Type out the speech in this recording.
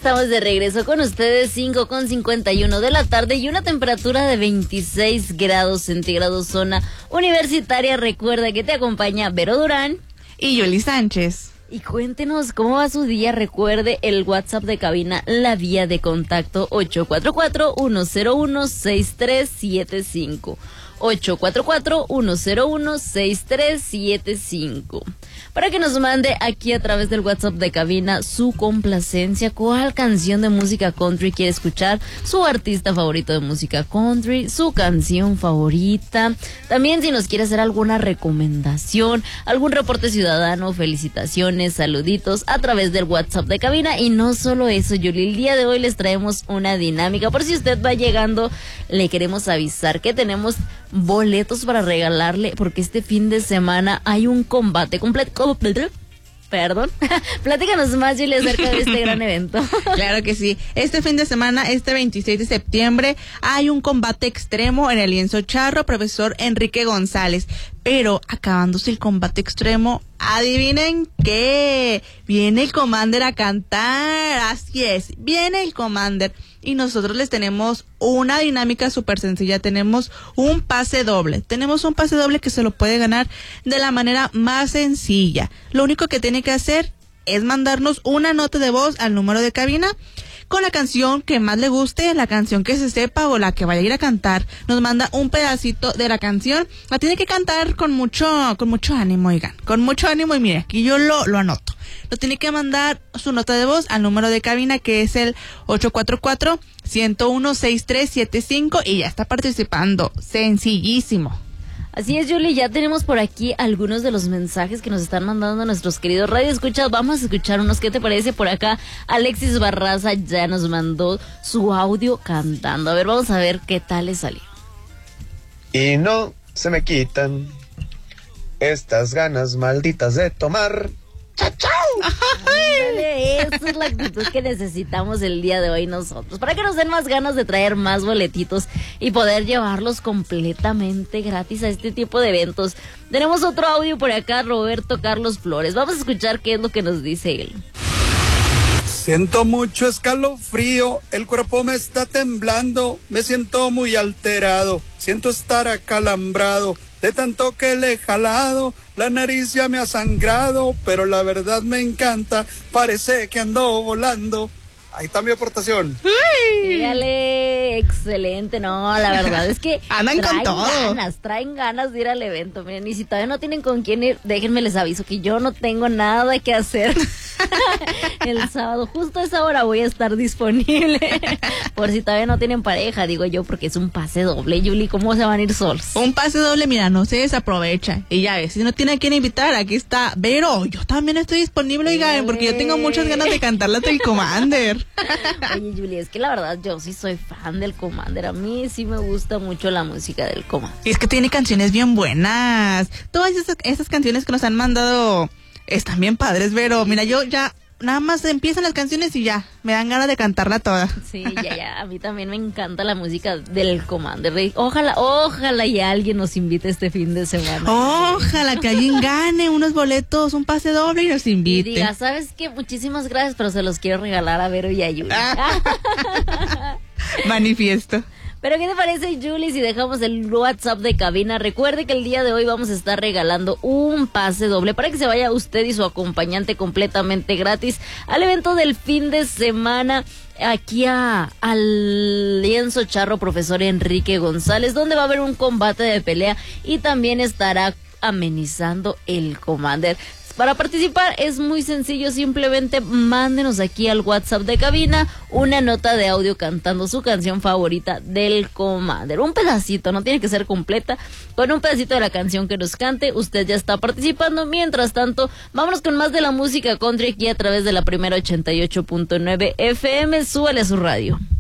estamos de regreso con ustedes, 5:51 de la tarde y una temperatura de 26 grados centígrados, zona universitaria. Recuerda que te acompaña Vero Durán y Yoli Sánchez. Y cuéntenos cómo va su día. Recuerde el WhatsApp de cabina, la vía de contacto 844-101-6375. 844-101-6375. Para que nos mande aquí a través del WhatsApp de cabina su complacencia, cuál canción de música country quiere escuchar, su artista favorito de música country, su canción favorita. También si nos quiere hacer alguna recomendación, algún reporte ciudadano, felicitaciones, saluditos a través del WhatsApp de cabina. Y no solo eso, Yuli, el día de hoy les traemos una dinámica. Por si usted va llegando, le queremos avisar que tenemos boletos para regalarle, porque este fin de semana hay un combate completo. Perdón. Platícanos más, Julia, acerca de este gran evento. Claro que sí. Este fin de semana, este 26 de septiembre, hay un combate extremo en el lienzo charro, profesor Enrique González. Pero acabándose el combate extremo, adivinen qué, viene el Commander a cantar. Así es, viene el Commander. Y nosotros les tenemos una dinámica súper sencilla. Tenemos un pase doble. Tenemos un pase doble que se lo puede ganar de la manera más sencilla. Lo único que tiene que hacer es mandarnos una nota de voz al número de cabina con la canción que más le guste, la canción que se sepa o la que vaya a ir a cantar. Nos manda un pedacito de la canción. La tiene que cantar con mucho ánimo, oigan. Con mucho ánimo, y mire, aquí yo lo anoto. Lo tiene que mandar su nota de voz al número de cabina, que es el 844-101-6375, y ya está participando. Sencillísimo. Así es, Julie, ya tenemos por aquí algunos de los mensajes que nos están mandando nuestros queridos radioescuchas. Vamos a escuchar unos. ¿Qué te parece? Por acá Alexis Barraza ya nos mandó su audio cantando. A ver, vamos a ver qué tal le salió. Y no se me quitan estas ganas malditas de tomar. ¡Chao, chao! Ándale, esa es la actitud que necesitamos el día de hoy nosotros, para que nos den más ganas de traer más boletitos y poder llevarlos completamente gratis a este tipo de eventos. Tenemos otro audio por acá, Roberto Carlos Flores. Vamos a escuchar qué es lo que nos dice él. Siento mucho escalofrío, el cuerpo me está temblando, me siento muy alterado, siento estar acalambrado. De tanto que le he jalado, la nariz ya me ha sangrado, pero la verdad me encanta, parece que ando volando. Ahí está mi aportación. Dígale, excelente. No, la verdad es que andan con todo. Traen ganas de ir al evento. Miren, y si todavía no tienen con quién ir, déjenme les aviso que yo no tengo nada que hacer el sábado. Justo a esa hora voy a estar disponible. Por si todavía no tienen pareja, digo yo, porque es un pase doble. Yuli, ¿cómo se van a ir solos? Un pase doble, mira, no se desaprovecha. Y ya ves, si no tiene a quién invitar, aquí está Vero. Yo también estoy disponible, oigan, porque yo tengo muchas ganas de cantarlas del Commander. Oye, Julia, es que la verdad yo sí soy fan del Commander. A mí sí me gusta mucho la música del Commander. Y es que tiene canciones bien buenas. Todas esas canciones que nos han mandado están bien padres, pero mira, yo ya nada más empiezan las canciones y ya me dan ganas de cantarla toda. Sí, ya, a mí también me encanta la música del Commander. Ojalá y alguien nos invite este fin de semana. Ojalá que alguien gane unos boletos, un pase doble y nos invite. Y diga, ¿sabes qué? Muchísimas gracias, pero se los quiero regalar a Vero y a Yuli. Manifiesto. Pero ¿qué te parece, Julie, si dejamos el WhatsApp de cabina? Recuerde que el día de hoy vamos a estar regalando un pase doble para que se vaya usted y su acompañante completamente gratis al evento del fin de semana aquí al lienzo charro profesor Enrique González, donde va a haber un combate de pelea y también estará amenizando el Commander. Para participar es muy sencillo, simplemente mándenos aquí al WhatsApp de cabina una nota de audio cantando su canción favorita del Commander. Un pedacito, no tiene que ser completa, con un pedacito de la canción que nos cante, usted ya está participando. Mientras tanto, vámonos con más de la música country aquí a través de la primera 88.9 FM. Súbale a su radio.